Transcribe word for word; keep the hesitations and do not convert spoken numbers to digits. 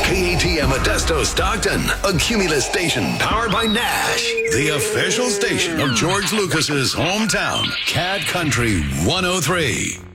K A T M Modesto Stockton, a Cumulus station powered by Nash, the official station of George Lucas's hometown, Cat Country one oh three.